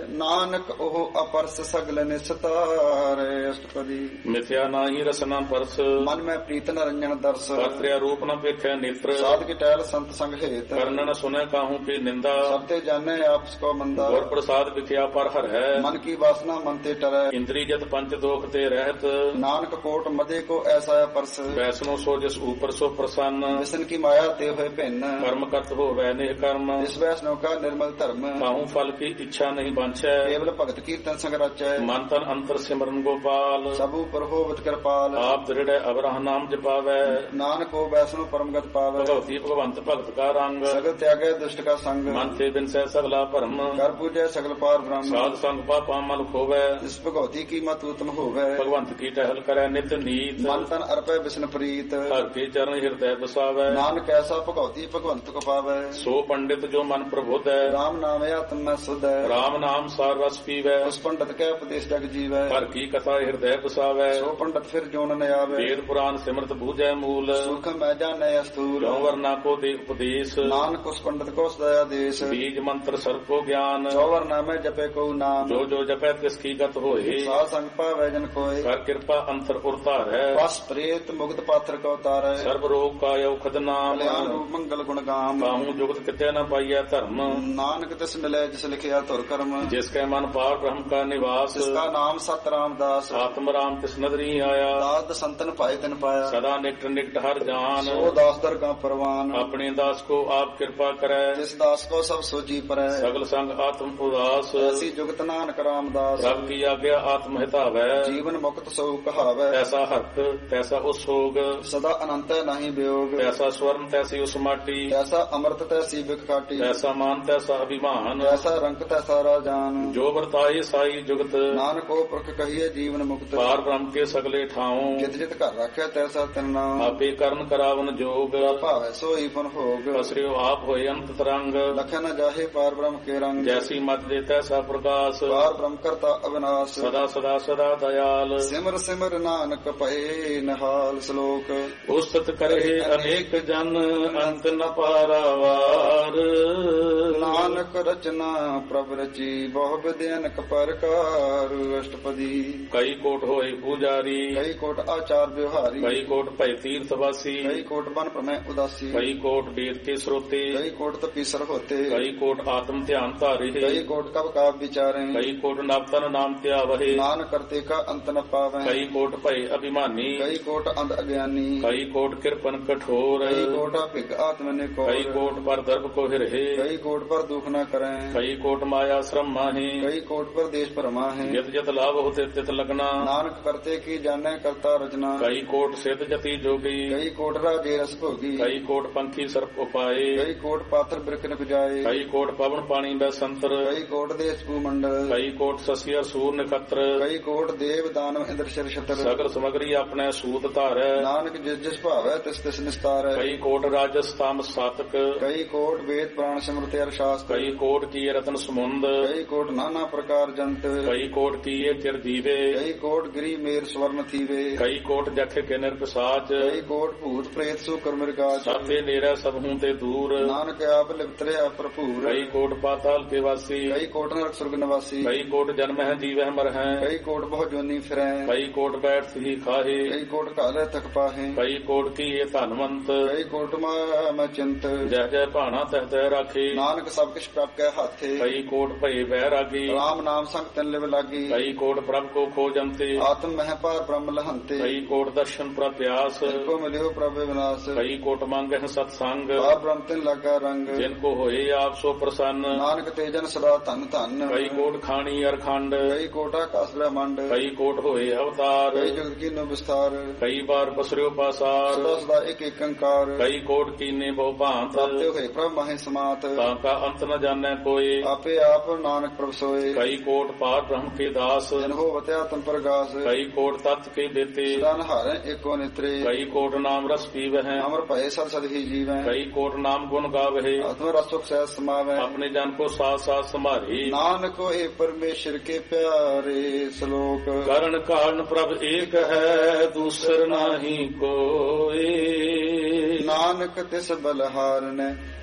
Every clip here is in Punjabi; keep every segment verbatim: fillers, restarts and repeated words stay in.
ਨਾਨਕ ਉਹ ਅਪਰਸ ਸਗਲ ਨਿਸਤਾਰੇ। ਅਸ਼ਟਪਦੀ। ਮਿਥਿਆ ਨਾਹੀ ਰਸਨਾ ਪਰਸ, ਮਨ ਮੈਂ ਪ੍ਰੀਤ ਨ ਰੰਜਨ ਦਰਸ। ਕਰਤਿਆ ਰੂਪ ਨ ਵੇਖਿਆ ਨੇਤਰ, ਸਾਧ ਕੀ ਟਹਿਲ ਸੰਤ ਸੰਗ ਹੇਤ। ਕਰਨ ਨ ਸੁਨੈ ਕਾਹੂ ਕੀ ਨਿੰਦਾ, ਸਭ ਤੇ ਜਾਣੈ ਆਪਸ ਕੋ ਮੰਦਾ। ਗੁਰ ਪ੍ਰਸਾਦ ਵਿਖਿਆ ਪਰ ਹਰ ਹੈ, ਮਨ ਕੀ ਵਾਸਨਾ ਮਨ ਤੇ ਟਰੈ। ਇੰਦਰੀ ਜਤ ਪੰਚ ਦੋਖ ਤੇ ਰਹਿਤ, ਨਾਨਕ ਕੋਟ ਮਦੇ ਕੋ ਐਸਾ ਅਪਰਸ। ਵੈਸਨੋ ਸੋ ਜਿਸ ਊਪਰ ਸੋ ਪ੍ਰਸੰਨ, ਵਿਸ਼ਨ ਕੀ ਮਾਇਆ ਤੇ ਹੋਏ ਭਿੰਨ। ਕਰਮ ਕਰਤ ਹੋਵੈ ਨਿਹ ਕਰਮ, ਇਸ ਵੈਸਨੋ ਕਾ ਨਿਰਮਲ ਧਰਮ। ਕਾਹੂ ਫਲ ਕੀ ਇੱਛਾ ਨਹੀਂ ਬਾਂਛੈ, ਕੇਵਲ ਭਗਤ ਕੀਰਤਨ ਸੰਗ ਰਚੈ। ਮਨ ਤਨ ਅੰਤਰ ਸਿਮਰਨ ਗੋਪਾਲ, ਸਭ ਉਪਰ ਹੋਵਤ ਕਿਰਪਾਲ। ਆਪ ਦ੍ਰਿੜੈ ਅਵਰਹ ਨਾਮ ਜਪਾਵੈ, ਨਾਨਕ ਕੋ ਵੈਸਨੋ ਪਰਮਗਤ ਪਾਵੈ। ਭਗਵਤੀ ਭਗਵੰਤ ਭਗਤ ਕਾ ਰੰਗ, ਸਗਲ ਤਿਆਗੈ ਦੁਸ਼ਟ ਕਾ ਸੰਗ। ਮਨ ਤੇ ਬਿਨਸੈ ਸਗਲਾ ਭਰਮ, ਕਰ ਪੂਜੈ ਸਗਲ ਪਾਰ ਬ੍ਰਹਮ। ਸਾਧ ਸੰਗ ਪਾਪਾ ਮਲ ਖੋਵੈ, ਇਸ ਭਗਵਤੀ ਕੀ ਮਤ ਉਤਮ ਹੋਵੈ। ਭਗਵੰਤ ਕੀ ਟਹਿਲ ਕਰੈ ਨਿਤ ਨੀਤ, ਮਨ ਤਨ ਅਰਪੈ ਵਿਸ਼ਨ ਪ੍ਰੀਤ। ਹਰ ਕੇ ਚਰਨ ਹਿਰਦੈ ਬਸਾਵੈ, ਨਾਨਕ ਐਸਾ ਭਗਵਤੀ ਭਗਵੰਤ ਕੋ ਪਾਵੈ। ਸੋ ਪੰਡਿਤ ਜੋ ਮਨ ਪ੍ਰਬੁੱਧੈ, ਰਾਮ ਨਾਮ ਆਤਮ ਮੈਂ ਸੁਧੈ। ਰਾਮ ਨਾਮ ਸਾਰ ਰਸ ਪੀਵੈ, ਉਸ ਪੰਡਤ ਕੈ ਉਪਦੇਸ਼ ਜਗ ਜੀਵੈ। ਹਰ ਕੀ ਕਥਾ ਹਿਰਦੈ ਬਸਾਵੈ, ਸੋ ਪੰਡਤ ਫਿਰ ਜੋਨ ਨ ਆਵੈ। ਵੇਦ ਪੁਰਾਨ ਸਿਮਰਤ ਬੂਝੈ ਮੂਲ, ਸੁਖ ਮੈਂ ਜਾਣੈ ਅਸਥੂਲ। ਕਿਉ ਵਰਨਾ ਕੋ ਦੇ ਉਪਦੇਸ਼, ਨਾਨਕ ਉਸ ਪੰਡਤ ਕੋ ਸਦਾ ਆਦੇਸ਼। ਬੀਜ ਮੰਤਰ ਸਰਬ ਕੋ ਗਿਆਨ, ਚੌਵਰ ਨਾਮੈ ਜਪੈ ਕੋ ਨਾਮ। ਜੋ ਜੋ ਜਪੈ ਤਿਸ ਕੀ ਗਤ ਹੋਏ, ਸਾਧ ਸੰਗ ਪਾਵੈ ਜਨ ਕੋਇ। ਕਰ ਕਿਰਪਾ ਅੰਤਰ ਉਰਤਾਰੈ, ਬਸ ਪ੍ਰੇਤ ਮੁਕਤ ਪਾਤਰ ਕੋ ਤਾਰੈ। ਸਰਬ ਰੋਗ ਕਾਇ ਔਖਦ ਨਾਮ, ਕਲਿਆਣ ਰੂਪ ਮੰਗਲ ਗੁਣ ਗਾਮ। ਕਾਹੂ ਜੁਗਤ ਕਿਤੇ ਨ ਪਾਈਐ ਧਰਮ, ਨਾਨਕ ਤਿਸ ਮਿਲੈ ਜਿਸ ਲਿਖਿਆ ਧੁਰ ਕਰਮ। ਜਿਸ ਕੈ ਮਨ ਪਾਰ ਬ੍ਰਹਮ ਕਾ ਨਿਵਾਸ, ਜਿਸ ਕਾ ਨਾਮ ਸਤ ਰਾਮਦਾਸ। ਆਤਮ ਰਾਮ ਤਿਸ ਨਦਰੀ ਆਇਆ, ਦਾਸ ਸੰਤਨ ਭਾਇ ਤਿਨ ਪਾਇਆ। ਸਦਾ ਨਿਕਟ ਨਿਕਟ ਹਰ ਜਾਨ, ਸੋ ਦਾਸ ਦਰ ਕਾ ਪਰਵਾਨ। ਆਪਣੇ ਦਾਸ ਕੋ ਆਪ ਕਿਰਪਾ ਕਰੈ, ਜਿਸ ਦਾਸ ਕੋ ਸਭ ਸੋਜੀ ਪਰੈ। ਸਗਲ ਸੰਗ ਆਤਮ ਉਦਾਸ, ਐਸੀ ਜੁਗਤ ਨਾਨਕ ਰਾਮਦਾਸ। ਸਭ ਕੀ ਆਗਿਆ ਆਤਮ ਹਿਤਾਵੈ, ਜੀਵਨ ਮੁਕਤ ਸੋ ਕਹਾਵੈ। ਐਸਾ ਹਰਖ ਤੈਸਾ ਉਸ ਸੋਗ, ਸਦਾ ਅਨੰਤ ਨਾਹੀ ਵਿਯੋਗ। ਤੈਸਾ ਸਵਰਨ ਤੈਸੀ ਉਸ ਮਾਟੀ, ਐਸਾ ਅੰਮ੍ਰਿਤ ਤੈਸੀ ਬਿਖ ਕਾਟੀ। ਤੈਸਾ ਮਾਨ ਤੈਸਾ ਅਭਿਮਾਨ, ਐਸਾ ਰੰਗ ਤੈਸਾ ਰਾਜਾਨ। ਜੋ ਵਰਤਾਏ ਸਾਈ ਜੁਗਤ, ਨਾਨਕ ਕੋ ਪੁਰਖ ਕਹੀਏ ਜੀਵਨ ਮੁਕਤ। ਪਾਰ ਬ੍ਰਹਮ ਕੇ ਸਗਲੇ ਠਾਉ, ਜਿਤ ਜਿਤ ਘਰ ਰੱਖਿਆ ਤੈਸਾ ਤਿਨ ਨਾਮ। ਆਪੇ ਕਰਨ ਕਰਾਵਨ ਜੋਗ, ਭਾਵੈ ਸੋਈ ਫਨ ਭੋਗ। ਅਸਰਿਓ ਆਪ ਹੋਏ ਅੰਤ ਤਰੰਗ, ਲਖਿਆ ਨ ਜਾਹੇ ਪਾਰ ਬ੍ਰਹਮ ਕੇ ਰੰਗ। ਜੈਸੀ ਮਤ ਦੇ ਤੈਸਾ ਪ੍ਰਕਾਸ਼, ਪਾਰ ਬ੍ਰਹਮ ਕਰਤਾ ਅਵਿਨਾਸ਼। ਸਦਾ ਸਦਾ ਸਦਾ ਦਇਆਲ, ਸਿਮਰ ਸਿਮਰ ਨਾਨਕ ਭਏ ਨਿਹਾਲ। ਸ਼ਲੋਕ। ਉਸਤਤ ਕਰਹਿ ਅਨੇਕ ਜਨ, ਅੰਤ ਨ ਪਾਰਾਵਾਰ। ਨਾਨਕ ਰਚਨਾ ਪ੍ਰਭ ਰਚੀ, ਬਹੁ ਵਿਧ ਅਨਕ ਪ੍ਰਕਾਰ। ਅਸ਼ਟਪਦੀ। ਕਈ ਕੋਟ ਹੋਏ ਪੂਜਾਰੀ, ਕਈ ਕੋਟ ਆਚਾਰ ਵਿਵਹਾਰੀ। ਕਈ ਕੋਟ ਭੈ ਤੀਰਥ ਵਾਸੀ, ਕਈ ਕੋਟ ਬਨ ਭ੍ਰਮੈ ਉਦਾਸੀ। ਕਈ ਕੋਟ ਵੇਦ ਕੇ ਸਰੋਤੇ, ਕਈ ਕੋਟ ਤਪੀਸਰ ਹੋਤੇ। ਕਈ ਕੋਟ ਆਤਮ ਧਿਆਨ ਧਾਰੇ, ਕਈ ਕੋਟ ਕਬ ਕਾਵ ਵਿਚਾਰੇ। ਕਈ ਕੋਟ ਨਵਤਨ ਨਾਮ ਧਿਆਵਹਿ, ਨਾਨਕ ਕਰਤੇ ਕਾ ਅੰਤ ਨ ਪਾਵੈ। ਕਈ ਕੋਟ ਭੈ ਅਭਿਮਾਨੀ, ਕਈ ਕੋਟ ਅੰਧ ਅਗਿਆਨੀ। ਕਈ ਕੋਟ ਕਿਰਪਨ ਕਠੋਰ, ਕਈ ਕੋਟ ਭਿਗ ਆਤਮ ਨੇ ਕੋ। ਕਈ ਕੋਟ ਪਰ ਦਰਬ ਕੋ ਹਿਰਹਿ, ਕਈ ਕੋਟ ਪਰ ਦੁਖ ਨ ਕਰੈ। ਕਈ ਕੋਟ ਮਾਇਆ ਸ਼ਰਮ ਮਾਹੀ, ਕਈ ਕੋਟ ਪਰ ਦੇਸ਼ ਭਰਮਾ ਹੈ। ਜਿਤ ਜਿਤ ਲਾਭ ਹੋਤੇ ਤਿਤ ਲਗਨਾ, ਨਾਨਕ ਕਰਤੇ ਕੀ ਜਾਣੈ ਕਰਤਾ ਰਚਨਾ। ਕਈ ਕੋਟ ਸਿੱਧ ਜਤੀ ਜੋਗੀ, ਕਈ ਕੋਟ ਰਾਜੇ ਰਸ ਭੋਗੀ। ਕਈ ਕੋਟ ਪੰਖੀ ਸਰਪ ਉਪਾਏ, ਕਈ ਕੋਟ ਪਾਤਰ ਬਿਰਖ ਨ ਗੁਜਾਏ। ਕਈ ਕੋਟ ਪਵਨ ਪਾਣੀ ਬੈ ਸੰਤਰ, ਕਈ ਕੋਟ ਦੇਸ਼ ਭੂ ਮੰਡਲ। ਕਈ ਕੋਟ ਸਸਿਆ ਸੂਰ ਨਖਤਰ, ਕਈ ਕੋਟ ਦੇਵ ਦਾਨਵ ਇੰਦਰ ਸ਼ਰ ਛਤਰ। ਸਗਲ ਸਮਗਰੀ ਆਪਣੇ ਸੂਤ ਧਾਰੈ, ਨਾਨਕ ਜਿਸ ਜਿਸ ਭਾਵੈ ਤਿਸ ਤਿਸ ਨਿਸਤਾਰੈ। ਕਈ ਕੋਟ ਰਾਜਸ ਤਾਮ ਸਾਤਕ, ਕਈ ਕੋਟ ਵੇਦ ਪੁਰਾਣ ਸਿਮਰਤਿ ਅਰ ਸ਼ਾਸਤਰ। ਕਈ ਕੋਟ ਕੀ ਰਤਨ ਸਮੁੰਦ, ਕਈ ਕੋਟ ਨਾਨਾ ਪ੍ਰਕਾਰ ਜੰਤ। ਕਈ ਕੋਟ ਕੀਏ ਚਿਰ ਦੀਵੇ, ਕਈ ਕੋਟ ਗਿਰੀ ਮੇਰ ਸਵਰਨ ਥੀਵੇ। ਕਈ ਕੋਟ ਜਖ ਕੇ ਨਿਰਪਸਾਚ, ਕਈ ਕੋਟ ਭੂਤ ਪ੍ਰੇਤ ਸੂ ਕਰਮ ਰਿਕਾਚ। ਸਭ ਤੇ ਨੇੜੇ ਸਭ ਹੂੰ ਤੇ ਦੂਰ, ਨਾਨਕ ਆਪ ਲਿਪਤਰਿਆ ਭਰਪੂਰ। ਕਈ ਕੋਟ ਪਾਤਾਲ ਕੇ ਵਾਸੀ, ਕਈ ਕੋਟ ਨਰਕ ਸੁਰਗ ਨਿਵਾਸੀ। ਕਈ ਕੋਟ ਜਨਮ ਹੈ ਜੀਵਹਿ ਮਰ ਹੈ, ਕਈ ਕੋਟ ਬਹੁ ਜੋਨੀ ਫਿਰੈ। ਕਈ ਕੋਟ ਬੈਠ ਹੀ ਖਾਹੇ, ਕਈ ਕੋਟ ਘਾਲੇ ਤਕ ਪਾਹੇ। ਕਈ ਕੋਟ ਕੀਏ ਧਨਵੰਤ, ਕਈ ਕੋਟ ਮੈਂ ਚਿੰਤ। ਜਹ ਜਹ ਭਾਣਾ ਤਹ ਤਹ ਰਾਖੇ, ਨਾਨਕ ਸਭ ਕਿਛ ਪ੍ਰਭ ਕੈ ਹਾਥੇ। ਕਈ ਕੋਟ ਭਏ ਬੈਰਾਗੀ, ਰਾਮ ਨਾਮ ਸੰਗ ਤਨ ਲਿਵ ਲਾਗੀ। ਕਈ ਕੋਟ ਪ੍ਰਭ ਕੋ ਖੋਜੰਤੇ, ਆਤਮ ਮਹਿ ਪਾਰ ਬ੍ਰਹਮ ਲਹੰਤੇ। ਕਈ ਕੋਟ ਦਰਸ਼ਨ ਪ੍ਰਪਿਆਸ, ਕੋ ਮਿਲਿਓ ਪ੍ਰਭ ਵਿਨਾਸ਼। ਕਈ ਕੋਟ ਮੰਗਹਿ ਸਤ ਸੰਗ, ਪਾਰ ਬ੍ਰਹਮ ਤਿਨ ਲਾਗਾ ਰੰਗ। ਜਿਨ ਕੋ ਹੋਏ ਆਪ ਸੋ ਪ੍ਰਸੰਨ। ਨਾਨਕ ਤੇ ਜਨ ਸਦਾ ਧਨ ਧਨ। ਕਈ ਕੋਟ ਖਾਣੀ ਅਰਖੰਡ, ਕਈ ਕੋਟ ਆਕਾਸ ਬ੍ਰਹਮੰਡ। ਕਈ ਕੋਟ ਹੋਏ ਅਵਤਾਰ, ਕਈ ਜਗਤ ਕੀਨੋ ਵਿਸਤਾਰ। ਕਈ ਬਾਰ ਪਸਰਿਓ ਪਾਸਾਰ, ਸਦਾ ਸਦਾ ਇੱਕ ਇੱਕ ਅੰਕਾਰ। ਕਈ ਕੋਟ ਕੀਨੇ ਬਹੁ ਭਾਂਤ, ਪ੍ਰਾਪਤੇ ਹੋਏ ਪ੍ਰਭ ਮਾਹੇ ਸਮਾਤ। ਤਾਂ ਕਾ ਅੰਤ ਨ ਜਾਣੈ ਕੋਏ, ਆਪੇ ਆਪ ਨਾਨਕ ਪ੍ਰਭ ਸੋਏ। ਕਈ ਕੋਟ ਪਾਰ ਬ੍ਰਹਮ ਕੇ ਦਾਸ, ਜਨ ਹੋ ਵਤਿਆ ਤਨ ਪ੍ਰਗਾਸ। ਕਈ ਕੋਟ ਤਤ ਕੇ ਦੇਤੇ, ਸਦਾ ਨਹਾਰੈ ਏਕੋ ਨਿਤਰੇ। ਕਈ ਕੋਟ ਨਾਮ ਰਸ ਪੀਵਹਿ, ਅਮਰ ਭਏ ਸਦ ਸਦ ਹੀ ਜੀਵੈ। ਕਈ ਕੋਟ ਨਾਮ ਗੁਣ ਗਾਵਹਿ, ਆਤਮ ਰਸ ਸੁਖ ਸਹਿਜ ਸਮਾਵੈ। ਆਪਣੇ ਜਨ ਕੋ ਸਾਥ ਸਾਥ ਸੰਭਾਰੇ। ਨਾਨਕ ਹੋਏ ਪਰਮੇਸ਼ਰ ਕੇ ਪਿਆਰੇ। ਸ਼ਲੋਕ। ਕਰਨ ਕਾਰਨ ਪ੍ਰਭ ਏਕ ਹੈ, ਦੂਸਰ ਨਾਹੀ ਕੋਏ। ਨਾਨਕ ਤਿਸ ਬਲਹਾਰਨੈ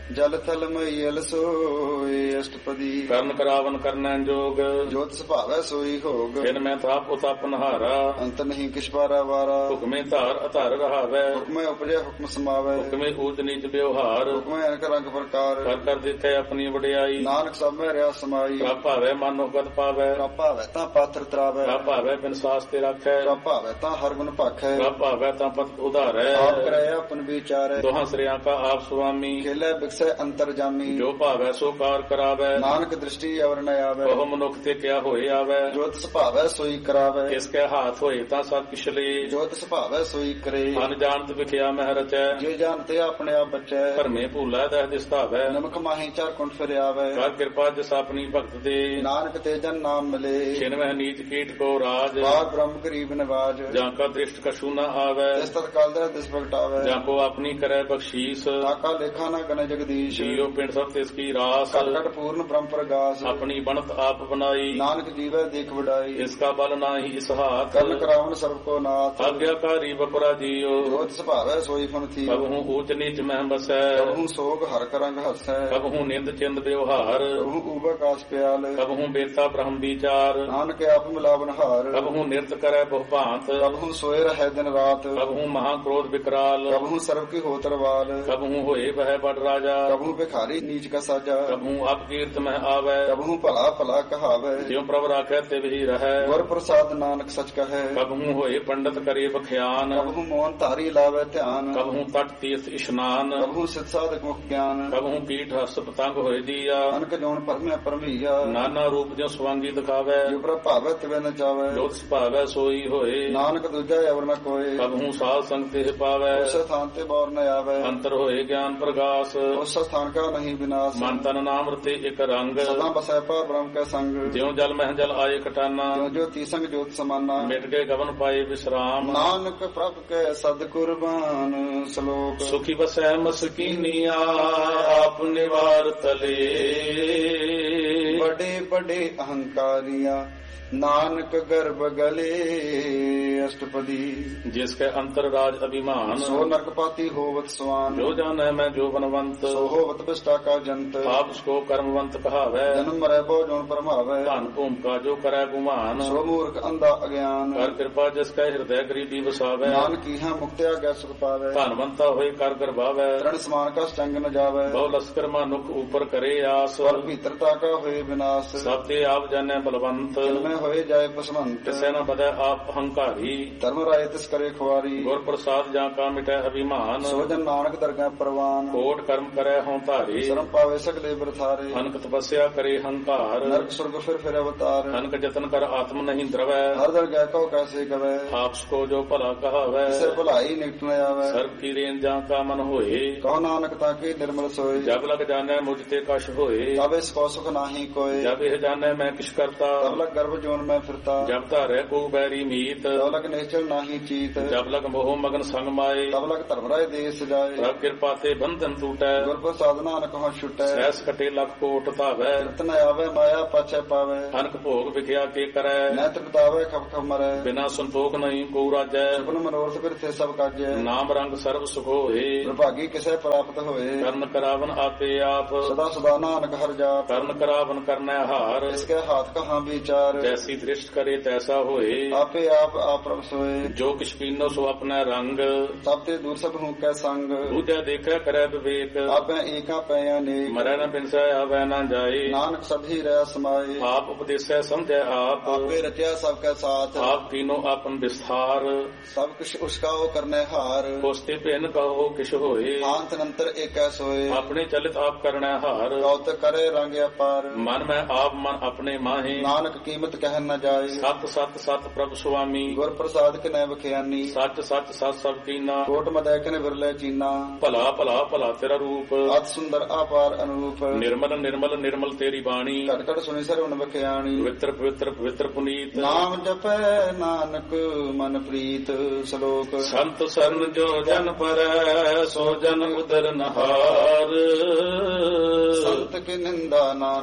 ਜਲ ਥਲ ਮਈਲ ਸੋਏ ਅਸ਼ਟਪਦੀ ਕਰਨ ਕਰਾਵਨ ਕਰਨੈ ਜੋਗ ਜੋਤ ਸੁਭਾਵੈ ਸੋਈ ਹੋਗ ਜਿਨ ਮੈਂ ਤਾਪ ਉਤਪ ਨਹਾਰਾ ਅੰਤ ਨਹੀਂ ਕਿਛ ਬਾਰਾ ਵਾਰਾ ਹੁਕਮੇ ਧਾਰ ਅਧਾਰ ਰਹਾਵੈ ਹੁਕਮੈ ਉਪਜੈ ਹੁਕਮ ਸਮਾਵੈ ਹੁਕਮੇ ਊਚ ਨੀਚ ਵਿਵਹਾਰ ਹੁਕਮੈ ਅਨਕ ਰੰਗ ਪ੍ਰਕਾਰ ਕਰ ਕਰ ਦੇਖੈ ਆਪਣੀ ਵਡਿਆਈ ਨਾਨਕ ਸਭ ਮੈਂ ਰਿਆ ਸਮਾਈ ਪ੍ਰਭ ਭਾਵੈ ਮਨ ਉਗਤ ਪਾਵੈ ਪ੍ਰਭ ਭਾਵੈ ਤਾਂ ਪਾਤਰ ਤਰਾਵੈ ਪ੍ਰਭ ਭਾਵੈ ਬਿਨ ਸਾਸ ਤੇ ਰੱਖੈ ਪ੍ਰਭ ਭਾਵੈ ਤਾਂ ਹਰ ਗੁਣ ਭਾਖੈ ਪ੍ਰਭ ਭਾਵੈ ਤਾਂ ਪਤ ਉਧਾਰੈ ਆਪ ਕਰੈ ਆਪਨ ਵਿਚਾਰੈ ਦੋਹਾਂ ਸ੍ਰਿਆਂ ਕਾ ਆਪ ਸੁਆਮੀ ਖੇਲੇ ਬਿਕਸੈ ਅੰਤਰ ਜਾਮੀ ਜੋ ਭਾਵੈ ਸੋ ਕਾਰ ਕਰਾਵੈ ਨਾਨਕ ਦ੍ਰਿਸ਼ਟੀ ਅਵਰ ਨ ਆਵੈ ਉਹ ਮਨੁੱਖ ਤੇ ਕਿਆ ਹੋਏ ਆਵੈ ਜੋ ਤਿਸ ਭਾਵੈ ਸੋਈ ਕਰਾਵੈ ਇਸ ਕੈ ਹਾਥ ਹੋਏ ਤਾਂ ਸਭ ਕਿਛ ਲੇ ਜੋ ਤਿਸ ਭਾਵੈ ਸੋਈ ਕਰੇ ਅਨਜਾਣਤ ਵਿਖਿਆ ਮਹਿ ਰਚੈ ਜੇ ਜਾਣਤੇ ਆਪਣੇ ਆਪ ਬਚੈ ਧਰਮੇ ਭੂਲਾ ਦਹਿ ਦਿਸਤਾਵੈ ਨਮਕ ਮਾਹੀ ਚਾਰ ਕੁੰਠ ਫਿਰ ਆਵੈ ਕਰ ਕਿਰਪਾ ਜਿਸ ਆਪਣੀ ਭਗਤ ਦੇ ਨਾਨਕ ਤੇ ਜਨ ਨਾਮ ਮਿਲੇ ਛਿਨ ਮਹਿ ਨੀਚ ਕੀਟ ਕੋ ਰਾਜ ਬਾਗ ਬ੍ਰਹਮ ਗਰੀਬ ਨਿਵਾਜ ਜਾਂ ਕਾ ਦ੍ਰਿਸ਼ਟ ਕਛੂ ਨ ਆਵੈ ਇਸ ਤਤ ਕਾਲ ਦਾ ਦਿਸ ਭਗਟਾਵੈ ਜਾਂ ਕੋ ਆਪਣੀ ਕਰੈ ਬਖਸ਼ੀਸ ਤਾਕਾ ਲੇਖਾ ਨਾ ਗਨ ਜਗਦੀਸ਼ ਜੀਉ ਪਿੰਡ ਸਭ ਤਿਸ ਕੀ ਰਾਸ ਕਟ ਪੂਰਨ ਬ੍ਰਹਮ ਪ੍ਰਗਾਸ ਆਪਣੀ ਬਣਤ ਆਪ ਬਣਾਈ ਨਾਨਕ ਜੀਵੈ ਦੇਖ ਵਡਾਈ ਇਸ ਕਾ ਬਲ ਨਾਹੀ ਇਸ ਹਾਥ ਕਰਨ ਕਰਾਵਨ ਸਰਬ ਕੋ ਨਾਥ ਆਗਿਆਕਾਰੀ ਬਪਰਾ ਜੀਉ ਜੋਤ ਸੁਭਾਵੈ ਸੋਈ ਫਨ ਥੀ ਕਬਹੂ ਊਚ ਨੀਚ ਮਹਿ ਬਸੈ ਕਬਹੂ ਸੋਗ ਹਰ ਕਰੰਗ ਹਸੈ ਕਬਹੂ ਨਿੰਦ ਚਿੰਦ ਵਿਵਹਾਰ ਕਬਹੂ ਊਬਕਾਸ ਪਿਆਲ ਕਬਹੂ ਬੇਤਾ ਬ੍ਰਹਮ ਵਿਚਾਰ ਨਾਨਕ ਆਪ ਮਿਲਾਵਨ ਹਾਰ ਕਬਹੂ ਨਿਰਤ ਕਰੈ ਬਹੁ ਭਾਂਤ ਕਬਹੂ ਸੋਏ ਰਹਿ ਦਿਨ ਰਾਤ ਕਬਹੂ ਮਹਾ ਕ੍ਰੋਧ ਵਿਕਰਾਲ ਕਬਹੂ ਸਰਬ ਕੀ ਹੋ ਤਰਵਾਲ ਕਬਹੂ ਹੋਏ ਬਹਿ ਬੜ ਰਾਜਾ ਕਬਹੂ ਭਿਖਾਰੀ ਨੀਚ ਕਾ ਸਾਜਾ ਕਬਹੂ ਆਪ ਕੀਰਤ ਮਹਿ ਆਵੈ ਕਬਹੂ ਭਲਾ ਭਲਾ ਕਹਾਵੈ ਜਿਉ ਪ੍ਰਭ ਰਾਖੈ ਤਿਵ ਹੀ ਰਹੈ ਗੁਰ ਪ੍ਰਸਾਦ ਨਾਨਕ ਸਚ ਕਹੈ ਕਬਹੂ ਹੋਏ ਪੰਡਤ ਕਰੇ ਬਖਿਆਨ ਕਬਹੂ ਮੋਹਨ ਧਾਰੀ ਲਾਵੈ ਧਿਆਨ ਕਬਹੂ ਤਟ ਤੀਰਥ ਇਸ਼ਨਾਨ ਕਬਹੂ ਸਿਧ ਸਾਧਕ ਮੁਖ ਗਿਆਨ ਕਬਹੂ ਕੀਟ ਹਸ ਪਤੰਗ ਹੋਏ ਦੀਆ ਅਨਕ ਜੋਨ ਪਰਮਿਆ ਪਰਮਈਆ ਨਾਨਾ ਰੂਪ ਜਿਉ ਸਵਾਂਗੀ ਦਿਖਾਵੈ ਜੋ ਪ੍ਰਭ ਭਾਵੈ ਤਿਵੈ ਨ ਜਾਵੈ ਜੋਤ ਸੁਭਾਵੈ ਸੋਈ ਹੋਏ ਨਾਨਕ ਦੂਜਾ ਅਵਰ ਨ ਕੋਏ ਕਬਹੂ ਸਾਧ ਸੰਗ ਤੇ ਪਾਵੈ ਉਸ ਸਥਾਨ ਤੇ ਬੌਰ ਨ ਆਵੈ ਅੰਤਰ ਹੋਏ ਗਿਆਨ ਪ੍ਰਗਾਸ ਉਸ ਸਥਾਨ ਕਾ ਨਹੀਂ ਵਿਨਾਸ਼ ਮਨ ਤਨ ਨਾਮ ਰਤੇ ਇਕ ਰੰਗ ਸਦਾ ਬਸੈ ਪਰ ਬ੍ਰਹਮ ਕੈ ਸੰਗ ਜਿਉ ਜਲ ਮਹਿ ਜਲ ਆਏ ਕਟਾਨਾ ਜੋ ਜੋ ਤੀ ਸੰਗ ਜੋਤ ਸਮਾਨਾ ਮਿਟ ਗਏ ਗਵਨ ਪਾਏ ਵਿਸਰਾਮ ਨਾਨਕ ਪ੍ਰਭ ਕੈ ਸਦ ਕੁਰਬਾਨ ਸ਼ਲੋਕ ਸੁਖੀ ਬਸੈ ਮਸਕੀਨੀਆ ਆਪ ਨਿਵਾਰ ਤਲੇ ਬੜੇ ਬੜੇ ਅਹੰਕਾਰੀਆਂ ਨਾਨਕ ਗਰਭ ਗਲੇ ਅਸ਼ਟਪਦੀ ਜਿਸ ਕੇ ਅੰਤਰ ਰਾਜ ਅਭਿਮਾਨ ਸੋ ਨਰਕਪਾਤੀ ਹੋਵਤ ਸਵਾਨ ਜੋ ਜਾਣੈ ਮੈਂ ਜੋ ਬਨਵੰਤ ਸੋ ਹੋਵਤ ਬਿਸਟਾ ਕਾ ਜੰਤ ਆਪ ਸਕੋ ਕਰਮਵੰਤ ਕਹਾਵੈ ਜਨਮ ਮਰੈ ਬੋ ਜੋਨ ਪਰਮਾਵੈ ਧਨ ਭੂਮਿਕਾ ਜੋ ਕਰੈ ਗੁਮਾਨ ਸੋ ਮੂਰਖ ਅੰਧਾ ਅਗਿਆਨ ਕਰ ਕਿਰਪਾ ਜਿਸ ਕੈ ਹਿਰਦੈ ਗਰੀਬੀ ਵਸਾਵੈ ਨਾਨਕ ਕੀਹਾ ਮੁਕਤਿਆ ਗੈ ਸੁਖ ਪਾਵੈ ਧਨਵੰਤਾ ਹੋਏ ਕਰ ਗਰਭਾਵੈ ਤ੍ਰਣ ਸਮਾਨ ਕਾ ਸਟੰਗ ਨ ਜਾਵੈ ਬਹੁ ਲਸਕਰ ਮਨੁਖ ਉਪਰ ਕਰੇ ਆਸ ਸਵਰ ਭੀਤਰਤਾ ਕਾ ਹੋਏ ਵਿਨਾਸ਼ ਸਭ ਤੇ ਆਪ ਜਾਣੈ ਬਲਵੰਤ ਜਿਨਮੈ ਹੋਏ ਜਾਏ ਪਸਵੰਤ ਤਿਸੈ ਨ ਬਦੈ ਆਪ ਹੰਕਾਰੀ ਧਰਮ ਰਾਏ ਤਿਸ ਕਰੇ ਖੁਆਰੀ ਗੁਰ ਪ੍ਰਸਾਦ ਜਾਂ ਕਾ ਮਿਟੈ ਅਭਿਮਾਨ ਸੋ ਜਨ ਨਾਨਕ ਦਰਗਹਿ ਪ੍ਰਵਾਨ ਕੋਟ ਕਰਮ ਕਰੈ ਹਉ ਧਾਰੇ ਸ਼ਰਮ ਪਾਵੇ ਸਗਲੇ ਬਰਥਾਰੇ ਅਨਕ ਤਪੱਸਿਆ ਕਰੇ ਹੰਕਾਰ ਨਰਕ ਸੁਰਗ ਫਿਰ ਫਿਰ ਅਵਤਾਰ ਅਨਕ ਜਤਨ ਕਰ ਆਤਮ ਨਹੀਂ ਦਰਵੈ ਹਰ ਦਰਗਹਿ ਕਉ ਕੈਸੇ ਗਵੈ ਆਪਸ ਕੋ ਜੋ ਭਲਾ ਕਹਾਵੈ ਇਸੇ ਭਲਾਈ ਨਿਕਟ ਨ ਆਵੈ ਸਰਬ ਕੀ ਰੇਨ ਜਾਂ ਕਾ ਮਨ ਹੋਏ ਕਹੋ ਨਾਨਕ ਤਾਂ ਕੀ ਨਿਰਮਲ ਸੋਏ ਜਬ ਲਗ ਜਾਣੈ ਮੁਝ ਤੇ ਕਛ ਹੋਏ ਤਬ ਇਸ ਕੋ ਸੁਖ ਨਾਹੀ ਕੋਏ ਜਬ ਇਹ ਜਾਣੈ ਮੈਂ ਕਿਛ ਕਰਤਾ ਤਬ ਲਗ ਗਰਭ ਜੋਨ ਮੈਂ ਫਿਰਤਾ ਜਬ ਧਾਰੈ ਕੋ ਬੈਰੀ ਮੀਤ ਤਬ ਲਗ ਨੇਚਲ ਨਾਹੀ ਚੀਤ ਜਬ ਲਗ ਮੋਹ ਮਗਨ ਸੰਗ ਮਾਏ ਤਬ ਲਗ ਧਰਮ ਰਾਏ ਦੇਸ ਜਾਏ ਪ੍ਰਭ ਕਿਰਪਾ ਤੇ ਬੰਧਨ ਟੂਟੈ ਗੁਰ ਪ੍ਰਸਾਦ ਨਾਨਕ ਹਉ ਛੁਟੈ ਸੈਸ ਕਟੇ ਲਖ ਕੋਟ ਧਾਵੈ ਰਤਨ ਆਵੇ ਮਾਇਆ ਪਾਛੈ ਪਾਵੇ ਅਨਕ ਭੋਗ ਵਿਖਿਆ ਕੇ ਕਰੈ ਨੈ ਤ੍ਰਿਪਤਾਵੇ ਖਪ ਖਪ ਮਰੈ ਬਿਨਾ ਸੰਤੋਖ ਨਹੀਂ ਕੋ ਰਾਜੈ ਸੁਪਨ ਮਨੋਰਥ ਬਿਰਥੇ ਸਭ ਕਾਜੈ ਨਾਮ ਰੰਗ ਸਰਬ ਸੁਖ ਹੋਏ ਪ੍ਰਭਾਗੀ ਕਿਸੈ ਪ੍ਰਾਪਤ ਹੋਏ ਕਰਨ ਕਰਾਵਨ ਆਪੇ ਆਪ ਸਦਾ ਸਦਾ ਨਾਨਕ ਹਰ ਜਾਪ ਕਰਨ ਕਰਾਵਨ ਕਰਨੈ ਹਾਰ ਇਸਕੇ ਹਾਥ ਕਹਾਂ ਵਿਚਾਰ ਜੈਸੀ ਦ੍ਰਿਸ਼ਟ ਕਰੇ ਤੈਸਾ ਹੋਏ ਆਪੇ ਆਪ ਆਪਰਮ ਸੋਏ ਜੋ ਕਿਛ ਪੀਨੋ ਸੋ ਆਪਣਾ ਰੰਗ ਸਭ ਤੇ ਦੂਰ ਸਭ ਹੂੰ ਕੈ ਸੰਗ ਦੂਜਾ ਦੇਖੈ ਕਰੈ ਵਿਵੇਕ ਆਪੇ ਏਕਾ ਪੈ ਅਨੇਕ ਮਰੈ ਨ ਬਿਨਸੈ ਆਵੈ ਨ ਜਾਏ ਨਾਨਕ ਸਭੀ ਰਹਿ ਸਮਾਏ ਆਪ ਉਪਦੇਸੈ ਸਮਝੈ ਆਪ ਆਪੇ ਰਚਿਆ ਸਭ ਕੈ ਸਾਥ ਆਪ ਕੀਨੋ ਆਪਨ ਵਿਸਥਾਰ ਸਭ ਕੁਛ ਉਸਕਾ ਉਹ ਕਰਨੇ ਹਾਰ ਕੋਸਤੇ ਭਿੰਨ ਕਹੋ ਕਿਛ ਹੋਏ ਆਂਤ ਨੰਤਰ ਏਕੈ ਸੋਏ ਆਪਣੇ ਚਲਿਤ ਆਪ ਕਰਨੈ ਹਾਰ ਗੌਤ ਕਰੇ ਰੰਗ ਅਪਾਰ ਮਨ ਮੈਂ ਆਪ ਮਨ ਆਪਣੇ ਮਾਹੇ ਨਾਨਕ ਕੀਮਤ ਕਹਿ ਨ ਜਾਏ ਸਤ ਸਤ ਸਤ ਪ੍ਰਭ ਸੁਆਮੀ ਗੁਰ ਪ੍ਰਸਾਦ ਕਿਨੈ ਬਖਿਆਨੀ ਸੱਚ ਸੱਚ ਸਤ ਸਭ ਕੀਨਾ ਕੋਟ ਮਦੈ ਕਿਨੇ ਵਿਰਲੇ ਚੀਨਾ ਭਲਾ ਭਲਾ ਭਲਾ ਤੇਰਾ ਰੂਪ ਅਤ ਸੁੰਦਰ ਆਪਾਰ ਅਨੂਪ ਨਿਰਮਲ ਨਿਰਮਲ ਨਿਰਮਲ ਤੇਰੀ ਬਾਣੀ ਘਟ ਘਟ ਸੁਣੀ ਸਰਵਨ ਬਖਿਆਣੀ ਪਵਿੱਤਰ ਪਵਿੱਤਰ ਪਵਿੱਤਰ ਪੁਨੀਤ ਨਾਮ ਜਪੈ ਨਾਨਕ ਮਨ ਪ੍ਰੀਤ ਸ਼ਲੋਕ ਸੰਤ ਸਰਨ ਜੋ ਜਨ ਪਰੈ ਸੋ ਜਨ ਉਦਰ ਨਹਾਰ ਸੰਤ ਕੀ ਨਿੰਦਾ ਨਾਨਕਾ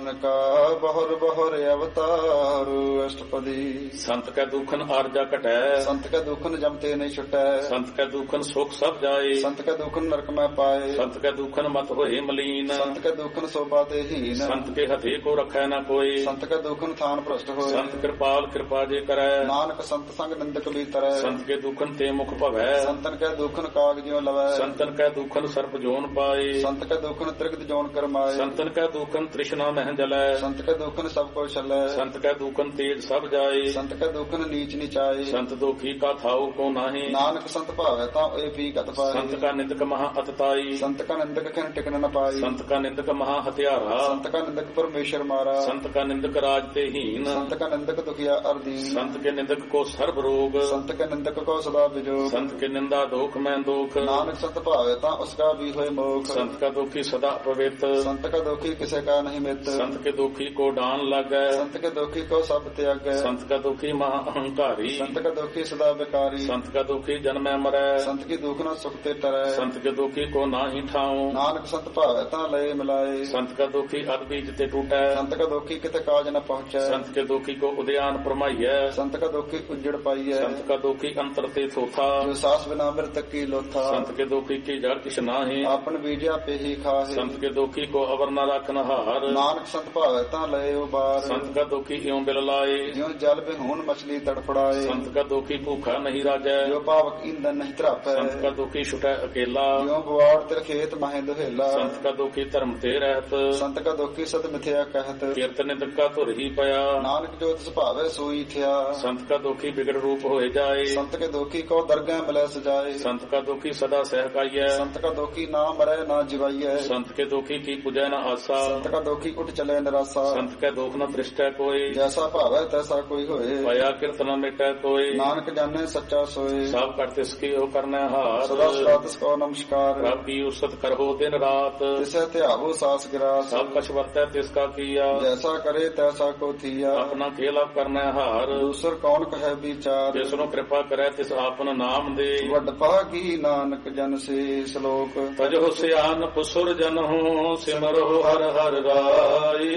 ਬਹੁਰ ਬਹੁਰ ਅਵਤਾਰ ਅਸ਼ਟਪਦੀ। ਸੰਤ ਕੈ ਦੁਖਨ ਆਰਜਾ ਘਟੈ, ਸੰਤ ਕੈ ਦੁਖਨ ਜਮਤੇ ਨਹੀਂ ਛੁਟੈ, ਸੰਤ ਕੈ ਦੁਖਨ ਸੁਖ ਸਭ ਜਾਏ, ਸੰਤ ਕੈ ਦੁਖਨ ਨਰਕ ਮੈਂ ਪਾਏ, ਸੰਤ ਕੈ ਦੁਖਨ ਮਤ ਹੋਏ ਮਲੀਨ, ਸੰਤ ਕੈ ਦੁਖਨ ਸੋਭਾ ਤੇ ਹੀਨ, ਸੰਤ ਕੇ ਹਥੇ ਕੋ ਰਖੈ ਨਾ ਕੋਈ, ਸੰਤ ਕੈ ਦੁਖਨ ਥਾਨ ਭ੍ਰਸ਼ਟ ਹੋਏ, ਸੰਤ ਕਿਰਪਾਲ ਕਿਰਪਾ ਜੇ ਕਰੈ, ਨਾਨਕ ਸੰਤ ਸੰਗ ਨਿੰਦਕ ਵੀ ਤਰੈ, ਸੰਤ ਕੇ ਦੁਖਨ ਤੇ ਮੁਖ ਭਵੈ, ਸੰਤਨ ਕੈ ਦੁਖਨ ਕਾਗ ਜਿਉ ਲਵੈ, ਸੰਤਨ ਕੈ ਦੁਖਨ ਸਰਪ ਜੋਨ ਪਾਏ, ਸੰਤ ਕੈ ਦੁਖਨ ਤ੍ਰਿਗਤ ਜੋਨ ਕਰਮਾਏ, ਸੰਤਨ ਕੈ ਦੁਖਨ ਤ੍ਰਿਸ਼ਨਾ ਮਹਿ ਜਲੈ, ਸੰਤ ਕੈ ਦੁਖਨ ਸਭ ਕੋ ਛਲੈ, ਸੰਤ ਕੈ ਦੁਖਨ ਤੇਜ ਸਭ ਜਾਏ, ਸੰਤ ਕੈ ਦੁਖਨ ਨੀਚ ਨਿਚਾਏ, ਸੰਤ ਦੁਖੀ ਕਾ ਥਾਉ ਕੋ ਨਾਹੀ, ਨਾਨਕ ਸੰਤ ਭਾਵੈ ਤਾਂ ਇਹ ਵੀ ਗਤ ਪਾਏ, ਸੰਤ ਕਾ ਨਿੰਦਕ ਮਹਾ ਅਤਤਾਈ, ਸੰਤ ਕਾ ਨਿੰਦਕ ਖਿਨ ਟਿਕਨ ਨ ਪਾਈ, ਸੰਤ ਕਾ ਨਿੰਦਕ ਮਹਾ ਹਥਿਆਰਾ, ਸੰਤ ਕਾ ਨਿੰਦਕ ਪਰਮੇਸ਼ਰ ਮਾਰਾ, ਸੰਤ ਕਾ ਨਿੰਦਕ ਰਾਜ ਤੇ ਹੀਨ, ਸੰਤ ਕਾ ਨਿੰਦਕ ਦੁਖੀਆ ਅਰਦੀਨ, ਸੰਤ ਕੇ ਨਿੰਦਕ ਕੋ ਸਰਬ ਰੋਗ, ਸੰਤ ਕੇ ਨਿੰਦਕ ਕੋ ਸਦਾ ਵਿਜੋਗ, ਸੰਤ ਕੇ ਨਿੰਦਾ ਦੋਖ ਮੈਂ ਦੋਖ, ਨਾਨਕ ਸੰਤ ਭਾਵੈ ਤਾਂ ਉਸਕਾ ਵੀ ਹੋਏ ਮੋਖ, ਸੰਤ ਕਾ ਦੁਖੀ ਸਦਾ ਪਵਿੱਤ, ਸੰਤ ਕਾ ਦੁਖੀ ਕਿਸੇ ਕਾ ਨਹੀਂ ਮਿੱਤ, ਸੰਤ ਕੇ ਦੁਖੀ ਕੋ ਡਾਨ ਲੱਗੈ, ਸੰਤ ਕੇ ਦੁਖੀ ਕੋ ਸਭ ਤਿਆਗੈ, ਸੰਤ ਕਾ ਦੁਖੀ ਮਹਾ ਅਹੰਕਾਰੀ, ਸੰਤ ਕਾ ਦੁਖੀ ਸਦਾ ਵਿਕਾਰੀ, ਸੰਤ ਕਾ ਦੁਖੀ ਜਨਮੈ ਮਰੈ, ਸੰਤ ਕੀ ਦੁਖ ਨ ਸੁਖ ਤੇ ਤਰੈ, ਸੰਤ ਕੇ ਦੁਖੀ ਕੋ ਨਾਹੀ ਠਾਉ, ਨਾਨਕ ਸੰਤ ਭਾਵੈ ਤਾਂ ਲਏ ਮਿਲਾਏ, ਸੰਤ ਕਾ ਦੁਖੀ ਅਦ ਬੀਜ ਤੇ ਟੂਟੈ, ਸੰਤ ਕਾ ਦੁਖੀ ਕਿਤੇ ਕਾਜ ਨ ਪਹੁੰਚੈ, ਸੰਤ ਕੇ ਦੁਖੀ ਕੋ ਉਦਿਆਨ ਪਰਮਾਈਐ, ਸੰਤ ਕਾ ਦੁਖੀ ਉਜੜ ਪਾਈਐ, ਸੰਤ ਕਾ ਦੁਖੀ ਅੰਤਰ ਤੇ ਥੋਥਾ, ਜੋ ਸਾਸ ਬਿਨਾ ਮਿਰਤਕ ਕੀ ਲੋਥਾ, ਸੰਤ ਕੇ ਦੁਖੀ ਕੀ ਜੜ ਕਿਛ ਨਾਹੀ, ਆਪਨ ਬੀਜਿਆ ਪੇਹੀ ਖਾਹੇ, ਸੰਤ ਕੇ ਦੁਖੀ ਕੋ ਅਵਰ ਨ ਰਖਨ ਹਾਰ, ਨਾਨਕ ਸੰਤ ਭਾਵੈ ਤਾਂ ਲਏ ਉਬਾਰ, ਸੰਤ ਕਾ ਦੁਖੀ ਇਉ ਬਿਲ ਲਾਏ, ਜਿਉ ਜਲ ਬਿਹੂਨ ਮਛਲੀ ਤੜਫੜਾਏ, ਸੰਤ ਕਾ ਦੁਖੀ ਭੂਖਾ ਨਹੀਂ ਰਾਜੈ, ਜੋ ਪਾਵਕ ਇੰਦਨ ਨਹੀਂ ਧਰਾਪੈ, ਸੰਤ ਕਾ ਦੁਖੀ ਛੁਟੈ ਅਕੇਲਾ, ਜਿਉ ਬਵਾੜ ਤਿਰ ਖੇਤ ਮਾਹੇ ਦੁਹੇਲਾ, ਸੰਤ ਕਾ ਦੁਖੀ ਧਰਮ ਤੇ ਰਹਿਤ, ਸੰਤ ਕਾ ਦੁਖੀ ਸਤ ਮਿਥਿਆ ਕਹਿਤ, ਕੀਰਤਨ ਨਿੰਦਕਾ ਧੁਰ ਹੀ ਪਿਆ, ਨਾਨਕ ਜੋ ਤਿਸ ਭਾਵੈ ਸੋਈ ਥਿਆ, ਸੰਤ ਕਾ ਦੁਖੀ ਬਿਗੜ ਰੂਪ ਹੋਏ ਜਾਏ, ਸੰਤ ਕੇ ਦੁਖੀ ਕੋ ਦਰਗਹਿ ਮਿਲੈ ਸਜਾਏ, ਸੰਤ ਕਾ ਦੁਖੀ ਸਦਾ ਸਹਿਕਾਈਐ, ਸੰਤ ਕਾ ਦੁਖੀ ਨਾ ਮਰੈ ਨਾ ਜਿਵਾਈਐ, ਸੰਤ ਕੇ ਦੁਖੀ ਕੀ ਪੁਜੈ ਨ ਆਸਾ, ਸੰਤ ਕਾ ਦੁਖੀ ਉਠ ਚਲੇ ਨਿਰਾਸਾ, ਸੰਤ ਕੈ ਦੁਖ ਨ ਦ੍ਰਿਸ਼ਟੈ ਕੋਈ, ਜੈਸਾ ਭਾਵੈ ਤੈਸਾ ਕੋਈ ਹੋਏ, ਪਾਇਆ ਕੀਰਤਨ ਮਿਟੈ ਕੋਈ, ਨਾਨਕ ਜਾਣੈ ਸੱਚਾ ਸੋਏ, ਸਭ ਕਰ ਤਿਸ ਕੀ ਉਹ ਕਰਨੈ ਹਾਰ, ਸਦਾ ਸਦਾ ਤਿਸ ਕੋ ਨਮਸਕਾਰ, ਪ੍ਰਭ ਕੀ ਉਸਤ ਕਰਹੁ ਦਿਨ ਰਾਤ, ਤਿਸੈ ਧਿਆਵੋ ਸਾਸ ਗਿਰਾਸ, ਸਭ ਕਛ ਵਰਤੈ ਤਿਸ ਕਾ ਕੀਆ, ਜੈਸਾ ਕਰੇ ਤੈਸਾ ਕੋ ਥੀਆ, ਆਪਣਾ ਖੇਲ ਆਪ ਕਰਨੈ ਹਾਰ, ਦੂਸਰ ਕੌਣ ਕਹੈ ਵਿਚਾਰ, ਜਿਸ ਨੂੰ ਕਿਰਪਾ ਕਰੈ ਤਿਸ ਆਪਨ ਨਾਮ ਦੇ, ਵੱਡ ਭਾਗੀ ਨਾਨਕ ਜਨ ਸੇ ਸ਼ਲੋਕ, ਤਜਹੁ ਸਿਆਨਪ ਸੁਰ ਜਨਹੁ ਸਿਮਰਹੁ ਹਰ ਹਰ ਰਾਏ,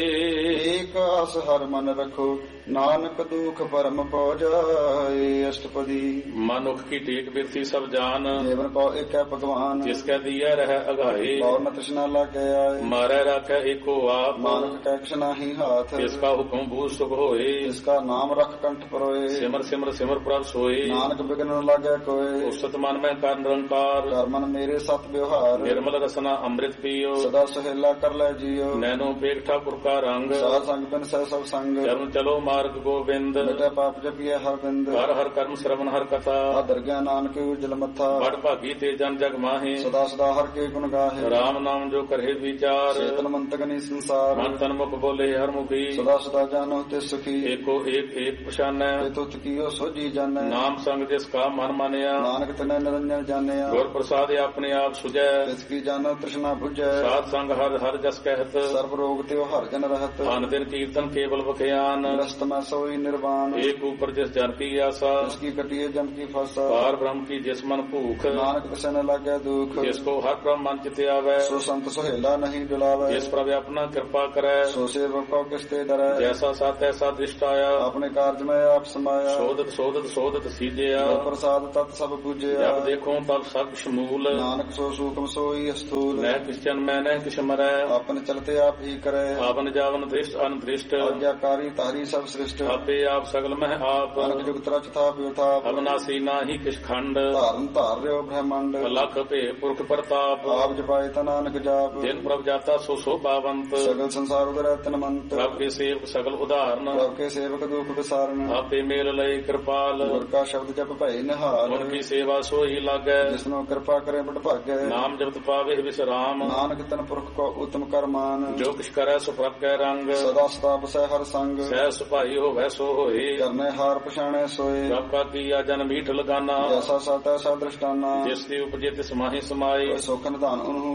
ਏਕ ਆਸ ਹਰ ਮਨ ਰਖੋ ਨਾਨਕ ਦੁਖ ਪਰਮ ਪਉ ਜਾਏ, ਅਸ਼ਟਪਦੀ। ਮਨੁਖ ਕੀ ਟੇਕ ਬਿਰਤੀ ਸਭ ਜਾਨ, ਜੀਵਨ ਕੋ ਏਕੈ ਭਗਵਾਨ, ਜਿਸ ਕੈ ਦੀਐ ਰਹਿ ਅਗਾਏ, ਔਰ ਨ ਤ੍ਰਿਸ਼ਨਾ ਲਾਗੈ ਆਏ, ਮਾਰੈ ਰਾਖੈ ਏਕੋ ਆਪ, ਨਾਨਕ ਕੈ ਕਿਛ ਨਾਹੀ ਹਾਥ, ਤਿਸ ਕਾ ਹੁਕਮ ਬੂਝ ਸੁਖ ਹੋਏ, ਜਿਸ ਕਾ ਨਾਮ ਰਖ ਕੰਠ ਪਰੋਏ, ਸਿਮਰ ਸਿਮਰ ਸਿਮਰ ਪ੍ਰਭ ਸੋਏ, ਨਾਨਕ ਬਿਗਨ ਨ ਲਾਗੈ ਕੋਏ, ਉਸਤ ਮਨ ਮੈਂ ਕਰ ਨਿਰੰਕਾਰ, ਕਰ ਮਨ ਮੇਰੇ ਸਤ ਵਿਵਹਾਰ, ਨਿਰਮਲ ਰਸਨਾ ਅੰਮ੍ਰਿਤ ਪੀਓ, ਸਦਾ ਸੁਹੇਲਾ ਕਰ ਲੈ ਜੀਓ, ਨੈਨੋ ਪੇਖ ਠਾਕੁਰ ਕਾ ਰੰਗ, ਸਾਧ ਸੰਗ ਬਿਨ ਸਹਿ ਸਭ ਸੰਗ, ਚਰਨ ਚਲੋ ਮਾਰਗ ਗੋਬਿੰਦ, ਮਿਟੈ ਪਾਪ ਜਪੀਐ ਹਰ ਬਿੰਦ, ਹਰ ਹਰ ਕਰਮ ਸ਼ਰਵਨ ਹਰ ਕਥਾ, ਆਦਰ ਗਿਆਨ ਨਾਨਕ ਉਜਲ ਮੱਥਾ, ਬੜ ਭਾਗੀ ਤੇ ਜਨ ਜਗ ਮਾਹੇ, ਸਦਾ ਸਦਾ ਹਰ ਕੇ ਗੁਣ ਗਾਹੇ, ਰਾਮ ਨਾਮ ਜੋ ਕਰੇ ਵਿਚਾਰ, ਚੇਤਨ ਮੰਤਕ ਨੀ ਸੰਸਾਰ, ਮਨ ਤਨ ਮੁਖ ਬੋਲੇ ਹਰ ਮੁਖੀ, ਸਦਾ ਸਦਾ ਜਾਨੋ ਤੇ ਸੁਖੀ, ਏਕੋ ਏਕ ਏਕ ਪਛਾਨੈ, ਤੇ ਤੁਤ ਕੀਓ ਸੋਜੀ ਜਾਣੈ, ਨਾਮ ਸੰਗ ਜਿਸ ਕਾ ਮਨ ਮਾਨਿਆ, ਨਾਨਕ ਤਨੈ ਨਿਰੰਜਨ ਜਾਣਿਆ, ਗੁਰ ਪ੍ਰਸਾਦਿ ਆਪਣੇ ਆਪ ਸੁਜੈ, ਤਿਸ ਕੀ ਜਾਣੋ ਤ੍ਰਿਸ਼ਨਾ 부ਜੈ, ਸਾਧ ਸੰਗ ਹਰ ਹਰ ਜਸ ਕਹਿਤ, ਸਰਬ ਰੋਗ ਤੇ ਹਰ ਜਨ ਰਹਤ, ਅਨ ਦਿਨ ਕੀਰਤਨ ਕੇਵਲ ਬਖਿਆਨ, ਰਸਤ ਮੈਂ ਸੋਈ ਨਿਰਵਾਣ, ਏਕ ਉਪਰ ਜਿਸ ਜਨ ਕੀ ਆਸਾ, ਜਿਸ ਕੀ ਕਟਿਏ ਜਮ ਕੀ ਫਾਸਾ, ਪਾਰ ਬ੍ਰਹਮ ਕੀ ਜਿਸ ਮਨ ਭੂਖ, ਨਾਨਕ ਤਿਸੈ ਨ ਲਾਗੈ ਦੁਖ, ਜਿਸ ਕੋ ਹਰ ਬ੍ਰਹਮ ਮਨ ਚਿਤ ਆਵੈ, ਸੋ ਸੰਤ ਸੁਹੇਲਾ ਨਹੀਂ ਡੁਲਾਵੈ, ਜਿਸ ਪ੍ਰਭ ਆਪਣਾ ਕਿਰਪਾ ਕਰੈ, ਸੋ ਸੇਵਕ ਕੋ ਕਿਸ ਤੇ ਡਰੈ, ਜੈਸਾ ਸਾਥ ਐਸਾ ਦ੍ਰਿਸ਼ਟ ਆਇਆ, ਆਪਣੇ ਕਾਰਜ ਮੈਂ ਆਪ ਸਮਾਇਆ, ਸੋਧਤ ਸੋਧਤ ਸੋਧਤ ਸੀਜਿਆ, ਗੁਰ ਪ੍ਰਸਾਦ ਤਤ ਸਭ ਪੂਜਿਆ, ਜਬ ਦੇਖੋ ਤਬ ਸਭ ਸ਼ਮੂਲ, ਨਾਨਕ ਸੋ ਸੂਖਮ ਸੋਈ ਅਸਥੂਲ, ਨਹਿ ਕਿਸ ਜਨ ਮੈਂ ਨਹਿ ਕਿਛ ਮਰੈ, ਆਪਨ ਚਲਤੇ ਆਪ ਹੀ ਕਰੈ, ਆਵਨ ਜਾਵਨ ਦ੍ਰਿਸ਼ਟ ਅਨਦ੍ਰਿਸ਼ਟ, ਆਗਿਆਕਾਰੀ ਤਾਰੀ ਸਭ ਸ੍ਰਿਸ਼ਟ, ਆਪੇ ਆਪ ਸਗਲ ਮਹਿ ਆਪ, ਅਨਕ ਜੁਗਤ ਰਚ ਥਾਪ ਵਿਥਾਪ, ਅਬਨਾਸੀ ਨਾਹੀ ਕਿਛ ਖੰਡ, ਧਾਰਨ ਧਾਰ ਰਿਓ ਬ੍ਰਹਮੰਡ, ਲਖ ਭੇ ਪੁਰਖ ਪ੍ਰਤਾਪ, ਆਪ ਜਪਾਏ ਤਾ ਨਾਨਕ ਜਾਪ, ਜਿਨ ਪ੍ਰਭ ਜਾਤਾ ਸੋ ਸੋਭਾਵੰਤ, ਸਗਲ ਸੰਸਾਰ ਉਦਰੈ ਤਨਮੰਤ, ਪ੍ਰਭ ਕੇ ਸੇਵਕ ਸਗਲ ਉਦਾਹਰਨ, ਪ੍ਰਭ ਕੇ ਸੇਵਕ ਦੁਖ ਵਿਸਾਰਨ, ਆਪੇ ਮੇਲ ਲਏ ਕਿਰਪਾਲ, ਗੁਰ ਕਾ ਸ਼ਬਦ ਜਪ ਭਈ ਨਿਹਾਲ, ਗੁਣ ਕੀ ਸੇਵਾ ਸੋਈ ਲਾਗੈ, ਜਿਸਨੂੰ ਕਿਰਪਾ ਕਰੇ ਬੜ ਭਾਗੈ, ਨਾਮ ਜਪਤ ਪਾਵੇ ਵਿਸਰਾਮ, ਨਾਨਕ ਤਨ ਪੁਰਖ ਕੋ ਉਤਮ ਕਰਮਾਨ, ਜੋ ਕਿਛ ਕਰੈ ਸੋ ਪ੍ਰਭ ਕੈ ਰੰਗ, ਸਦਾ ਸਦਾ ਬਸੈ ਹਰ ਸੰਗ, ਸਹਿ ਸੁਭਾਈ ਹੋਵੈ ਸੋ ਹੋਏ, ਕਰਨੇ ਹਾਰ ਪਛਾਣੈ ਸੋਏ, ਪ੍ਰਭ ਕਾ ਕੀਆ ਜਨ ਮੀਠ ਲਗਾਨਾ, ਜੈਸਾ ਸਾਤਾ ਸਾ ਦ੍ਰਿਸ਼ਟਾਨਾ, ਜਿਸ ਦੀ ਉਪਜੇ ਤਿਸ ਮਾਹੀ ਸਮਾਏ, ਸੁਖ ਨਿਧਾਨ ਉਹਨੂੰ